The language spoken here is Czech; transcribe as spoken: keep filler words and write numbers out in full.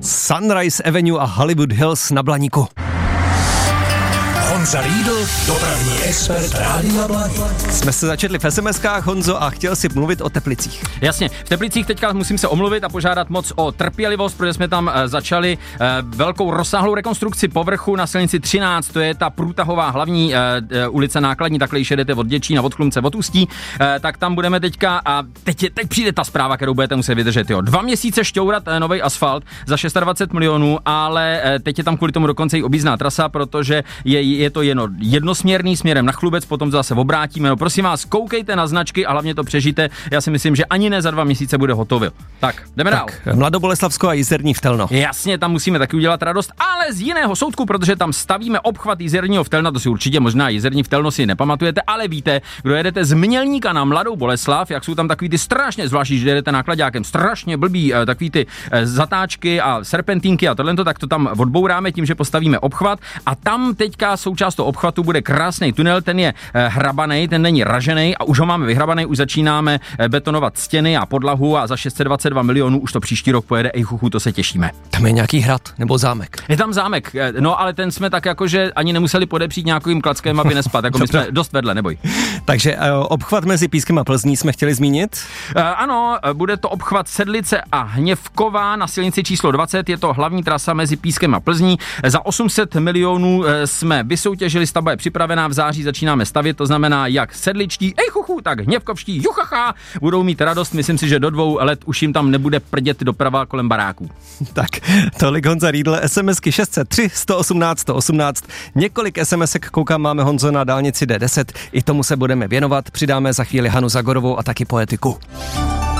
Sunrise Avenue a Hollywood Hills na Blaníku. Honza Riedl, dopravní expert Rádia Blaník. Jsme se začetli v es em eskách, Honzo, a chtěl si mluvit o Teplicích. Jasně, v Teplicích teďka musím se omluvit a požádat moc o trpělivost, protože jsme tam e, začali e, velkou rozsáhlou rekonstrukci povrchu na silnici třináct, to je ta průtahová hlavní e, e, ulice Nákladní, takhle již jedete od Děčína, od Chlumce, od Ústí, e, tak tam budeme teďka a teď, je, teď přijde ta zpráva, kterou budete muset vydržet. Jo. Dva měsíce šťourat e, nový asfalt za dvacet šest milionů, ale e, teď je tam kvůli tomu dokonce i objízdná trasa, protože je je to jen jednosměrný směrem na Chlubec, potom zase obrátíme. No prosím vás, koukejte na značky a hlavně to přežijte. Já si myslím, že ani ne za dva měsíce bude hotový. Tak, jdeme tak, dál. Mladoboleslavsko a Jizerní v Telno. Jasně, tam musíme taky udělat radost, ale z jiného soudku, protože tam stavíme obchvat Jizerního v Telna, to si určitě možná Jizerní v Telno si nepamatujete, ale víte, kdo jedete z Mělníka na Mladou Boleslav, jak jsou tam takový ty strašně, zvláštní, že jedete nákladákem, strašně blbý takový ty zatáčky a serpentínky a tohle, tak to tam odbouráme tím, že postavíme obchvat a tam teďka součást toho obchvatu bude krásný tunel, ten je hrabanej, ten není ražený a už ho máme vyhrabaný, už začínáme betonovat stěny a podlahu a za šest set dvacet dva milionů už to příští rok pojede, ej chuchu, to se těšíme. Tam je nějaký hrad nebo zámek? Je tam zámek, no ale ten jsme tak jako, že ani nemuseli podepřít nějakým klackem, aby nespad, jako my jsme dost vedle, neboj. Takže obchvat mezi Pískem a Plzní jsme chtěli zmínit? Ano, bude to obchvat Sedlice a Hněvková na silnici číslo dvacet, je to hlavní trasa mezi Pískem a Plzní. Za osm set milionů jsme vysoutěžili, stavba je připravená, v září začínáme stavět, to znamená jak sedličtí, ej chuchu, tak hněvkovští, juchacha, budou mít radost, myslím si, že do dvou let už jim tam nebude prdět doprava kolem baráků. Tak, tolik Honza Riedl, SMSky šest set tři, sto osmnáct, sto osmnáct, několik SMSek koukám, máme Honzo na dálnici D deset, i tomu se budeme věnovat, přidáme za chvíli Hanu Zagorovou a taky Poetiku.